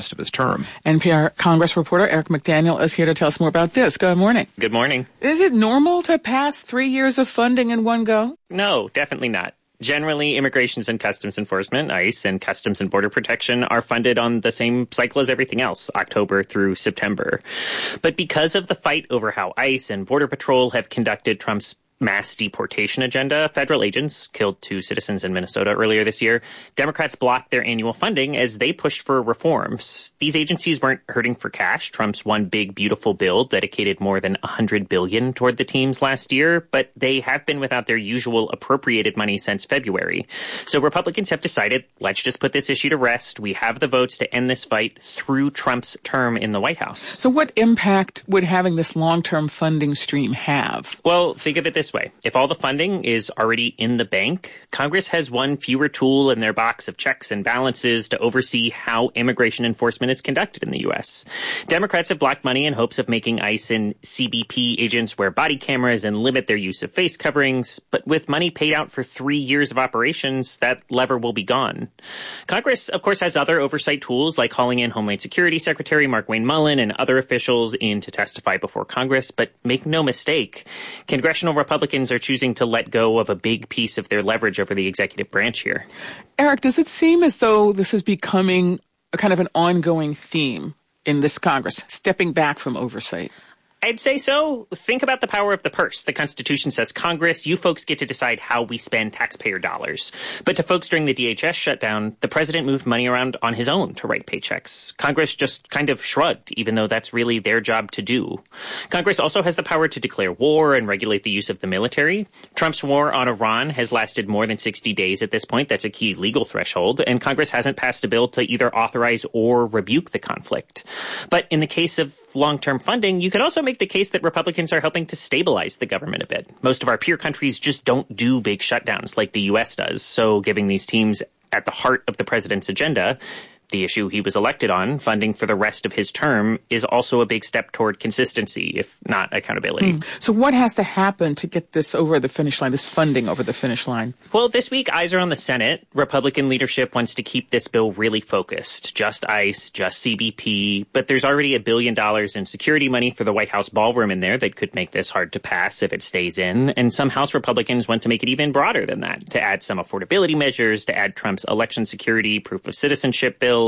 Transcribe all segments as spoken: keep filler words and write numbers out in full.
of his term. N P R Congress reporter Eric McDaniel is here to tell us more about this. Good morning. Good morning. Is it normal to pass three years of funding in one go? No, definitely not. Generally, Immigration and Customs Enforcement, ICE, and Customs and Border Protection are funded on the same cycle as everything else, October through September. But because of the fight over how ICE and Border Patrol have conducted Trump's mass deportation agenda, federal agents killed two citizens in Minnesota earlier this year. Democrats blocked their annual funding as they pushed for reforms. These agencies weren't hurting for cash. Trump's one big, beautiful bill dedicated more than one hundred billion dollars toward the teams last year, but they have been without their usual appropriated money since February. So Republicans have decided, let's just put this issue to rest. We have the votes to end this fight through Trump's term in the White House. So what impact would having this long-term funding stream have? Well, think of it this way. If all the funding is already in the bank, Congress has one fewer tool in their box of checks and balances to oversee how immigration enforcement is conducted in the U S. Democrats have blocked money in hopes of making ICE and C B P agents wear body cameras and limit their use of face coverings. But with money paid out for three years of operations, that lever will be gone. Congress, of course, has other oversight tools like calling in Homeland Security Secretary Markwayne Mullin and other officials in to testify before Congress. But make no mistake, congressional Republicans are choosing to let go of a big piece of their leverage over the executive branch here. Eric, does it seem as though this is becoming a kind of an ongoing theme in this Congress, stepping back from oversight? I'd say so. Think about the power of the purse. The Constitution says, Congress, you folks get to decide how we spend taxpayer dollars. But to folks during the D H S shutdown, the president moved money around on his own to write paychecks. Congress just kind of shrugged, even though that's really their job to do. Congress also has the power to declare war and regulate the use of the military. Trump's war on Iran has lasted more than sixty days at this point. That's a key legal threshold. And Congress hasn't passed a bill to either authorize or rebuke the conflict. But in the case of long-term funding, you could also make the case that Republicans are helping to stabilize the government a bit. Most of our peer countries just don't do big shutdowns like the U S does. So giving these teams at the heart of the president's agenda, the issue he was elected on, funding for the rest of his term, is also a big step toward consistency, if not accountability. Mm. So what has to happen to get this over the finish line, this funding over the finish line? Well, this week, eyes are on the Senate. Republican leadership wants to keep this bill really focused. Just ICE, just C B P. But there's already a billion dollars in security money for the White House ballroom in there that could make this hard to pass if it stays in. And some House Republicans want to make it even broader than that, to add some affordability measures, to add Trump's election security, proof of citizenship bill.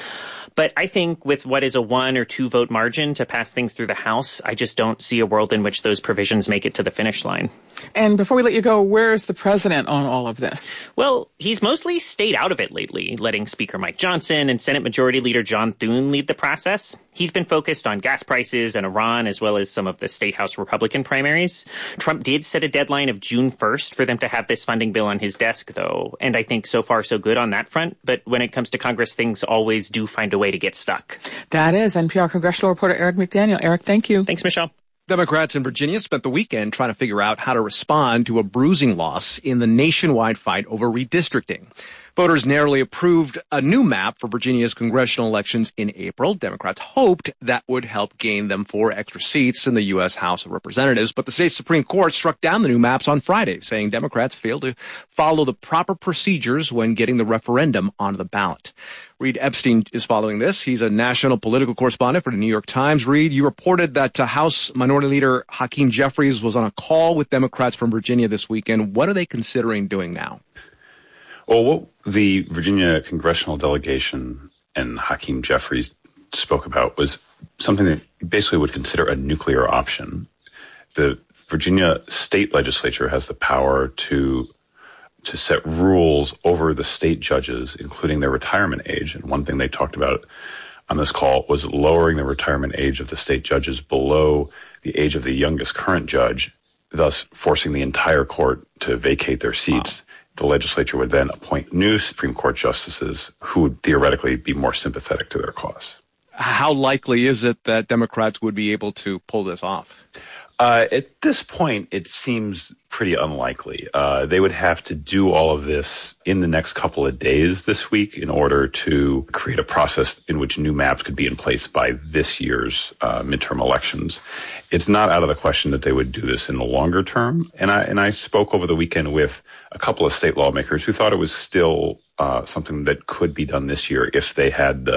But I think with what is a one or two vote margin to pass things through the House, I just don't see a world in which those provisions make it to the finish line. And before we let you go, where's the president on all of this? Well, he's mostly stayed out of it lately, letting Speaker Mike Johnson and Senate Majority Leader John Thune lead the process. He's been focused on gas prices and Iran, as well as some of the state House Republican primaries. Trump did set a deadline of June first for them to have this funding bill on his desk, though. And I think so far so good on that front. But when it comes to Congress, things always do find a way to get stuck. That is N P R congressional reporter Eric McDaniel. Eric, thank you. Thanks, Michelle. Democrats in Virginia spent the weekend trying to figure out how to respond to a bruising loss in the nationwide fight over redistricting. Voters narrowly approved a new map for Virginia's congressional elections in April. Democrats hoped that would help gain them four extra seats in the U S House of Representatives, but the state Supreme Court struck down the new maps on Friday, saying Democrats failed to follow the proper procedures when getting the referendum onto the ballot. Reed Epstein is following this. He's a national political correspondent for the New York Times. Reed, you reported that uh, House Minority Leader Hakeem Jeffries was on a call with Democrats from Virginia this weekend. What are they considering doing now? Well, what the Virginia congressional delegation and Hakeem Jeffries spoke about was something that basically would consider a nuclear option. The Virginia state legislature has the power to to set rules over the state judges, including their retirement age. And one thing they talked about on this call was lowering the retirement age of the state judges below the age of the youngest current judge, thus forcing the entire court to vacate their seats. Wow. The legislature would then appoint new Supreme Court justices who would theoretically be more sympathetic to their cause. How likely is it that Democrats would be able to pull this off? Uh, at this point, it seems pretty unlikely. Uh, they would have to do all of this in the next couple of days this week in order to create a process in which new maps could be in place by this year's uh, midterm elections. It's not out of the question that they would do this in the longer term. And I, and I spoke over the weekend with a couple of state lawmakers who thought it was still uh, something that could be done this year if they had the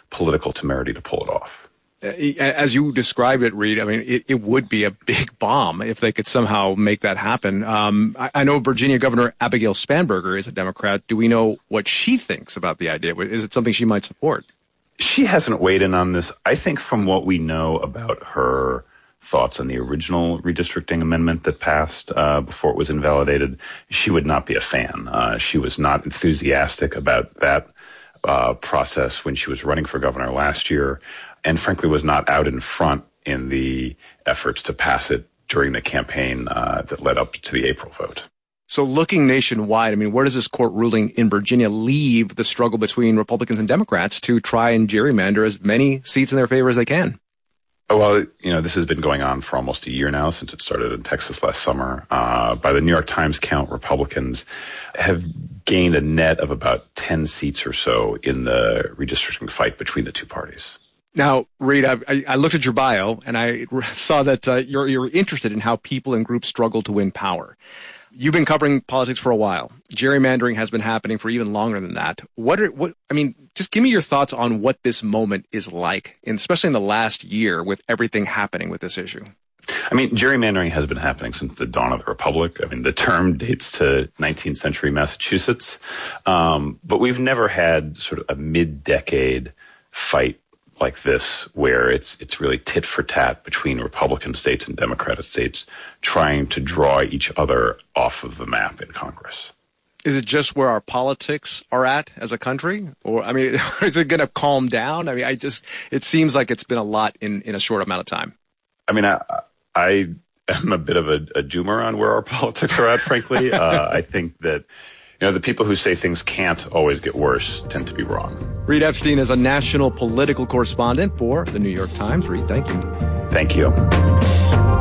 political temerity to pull it off. As you described it, Reed, I mean, it, it would be a big bomb if they could somehow make that happen. Um, I, I know Virginia Governor Abigail Spanberger is a Democrat. Do we know what she thinks about the idea? Is it something she might support? She hasn't weighed in on this. I think from what we know about her thoughts on the original redistricting amendment that passed uh, before it was invalidated, she would not be a fan. Uh, she was not enthusiastic about that uh, process when she was running for governor last year, and frankly was not out in front in the efforts to pass it during the campaign uh, that led up to the April vote. So looking nationwide, I mean, where does this court ruling in Virginia leave the struggle between Republicans and Democrats to try and gerrymander as many seats in their favor as they can? Oh, well, you know, this has been going on for almost a year now, since it started in Texas last summer. Uh, by the New York Times count, Republicans have gained a net of about ten seats or so in the redistricting fight between the two parties. Now, Reed, I, I looked at your bio and I saw that uh, you're, you're interested in how people and groups struggle to win power. You've been covering politics for a while. Gerrymandering has been happening for even longer than that. What are, what, I mean, just give me your thoughts on what this moment is like, and especially in the last year with everything happening with this issue. I mean, gerrymandering has been happening since the dawn of the Republic. I mean, the term dates to nineteenth century Massachusetts. Um, but we've never had sort of a mid-decade fight like this, where it's it's really tit for tat between Republican states and Democratic states trying to draw each other off of the map in Congress. Is it just where our politics are at as a country? Or, I mean, is it going to calm down? I mean, I just, it seems like it's been a lot in, in a short amount of time. I mean, I, I am a bit of a, a doomer on where our politics are at, frankly. uh, I think that, you know, the people who say things can't always get worse tend to be wrong. Reed Epstein is a national political correspondent for the New York Times. Reed, thank you. Thank you.